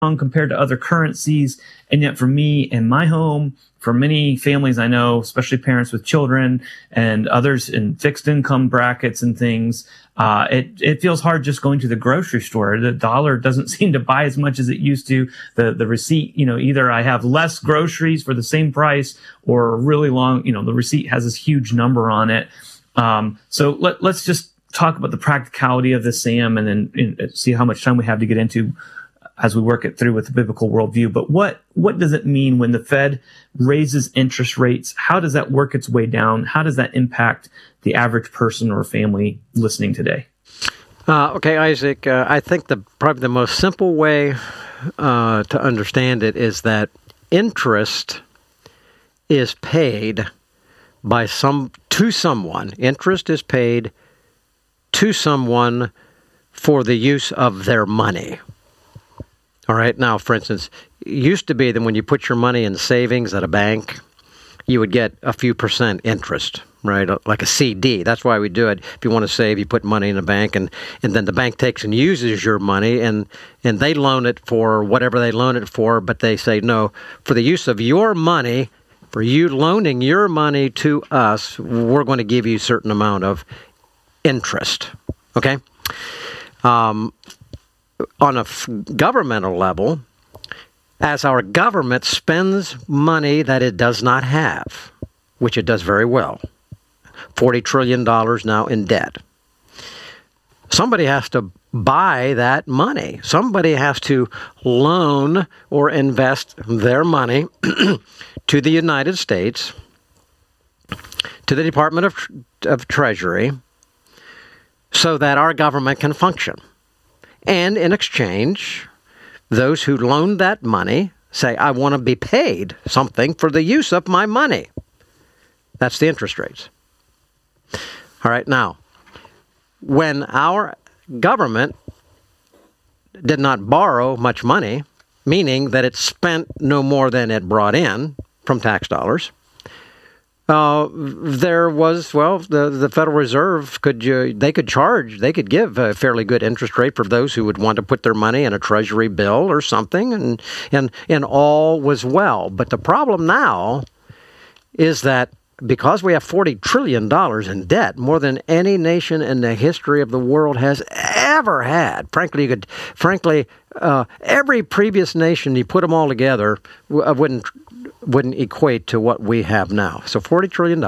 compared to other currencies. And yet for me and my home, for many families I know, especially parents with children and others in fixed income brackets and things, it feels hard just going to the grocery store. The dollar doesn't seem to buy as much as it used to. The receipt, either I have less groceries for the same price or really long, the receipt has this huge number on it. So let's just talk about the practicality of this, Sam, and then see how much time we have to get into as we work it through with the biblical worldview. But what does it mean when the Fed raises interest rates? How does that work its way down? How does that impact the average person or family listening today? Okay, Isaac, I think probably the most simple way to understand it is that interest is paid to someone. Interest is paid to someone for the use of their money. All right. Now, for instance, it used to be that when you put your money in savings at a bank, you would get a few % interest, right? Like a CD. That's why we do it. If you want to save, you put money in a bank, and then the bank takes and uses your money, and they loan it for whatever they loan it for, but they say, no, for the use of your money, for you loaning your money to us, we're going to give you a certain amount of interest. Okay? On a governmental level, as our government spends money that it does not have, which it does very well, $40 trillion now in debt, somebody has to buy that money. Somebody has to loan or invest their money to the United States, to the Department of Treasury, so that our government can function. And in exchange, those who loaned that money say, I want to be paid something for the use of my money. That's the interest rates. All right, now, when our government did not borrow much money, meaning that it spent no more than it brought in from tax dollars, there was, the Federal Reserve could give a fairly good interest rate for those who would want to put their money in a treasury bill or something, and all was well. But the problem now is that because we have $40 trillion in debt, more than any nation in the history of the world has ever had. Frankly, every previous nation, you put them all together, wouldn't equate to what we have now. So $40 trillion.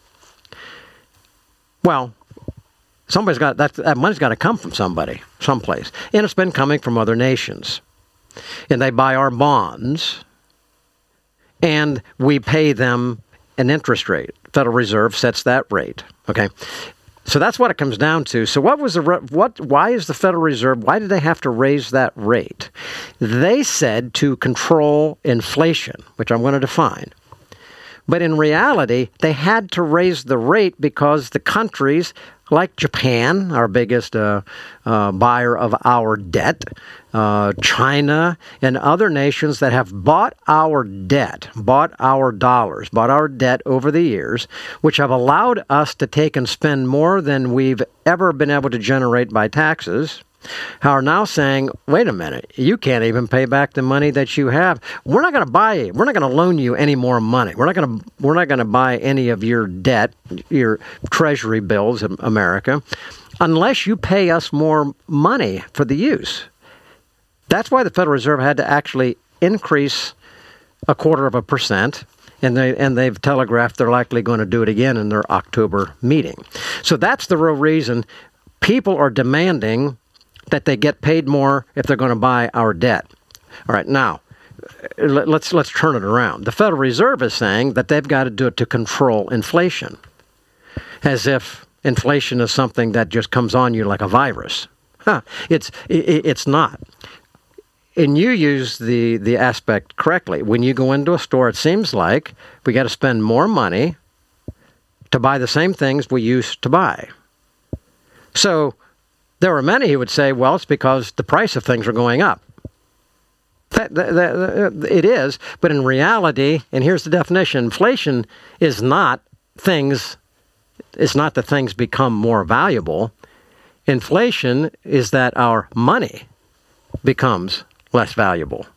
Well, somebody's got that money's got to come from someplace, and it's been coming from other nations, and they buy our bonds, and we pay them an interest rate. Federal Reserve sets that rate. Okay, so that's what it comes down to. So why is the Federal Reserve? Why did they have to raise that rate? They said to control inflation, which I'm going to define. But in reality, they had to raise the rate because the countries like Japan, our biggest buyer of our debt, China, and other nations that have bought our debt, bought our dollars, bought our debt over the years, which have allowed us to take and spend more than we've ever been able to generate by taxes, are now saying, wait a minute, you can't even pay back the money that you have. We're not going to loan you any more money. We're not going to buy any of your debt, your treasury bills in America, unless you pay us more money for the use. That's why the Federal Reserve had to actually increase 0.25%, and they've telegraphed they're likely going to do it again in their October meeting. So that's the real reason people are demanding that they get paid more if they're going to buy our debt. All right, now, let's turn it around. The Federal Reserve is saying that they've got to do it to control inflation, as if inflation is something that just comes on you like a virus. It's not. And you use the aspect correctly. When you go into a store, it seems like we got to spend more money to buy the same things we used to buy. So there are many who would say, well, it's because the price of things are going up. It is, but in reality, and here's the definition, inflation is not that things become more valuable. Inflation is that our money becomes less valuable.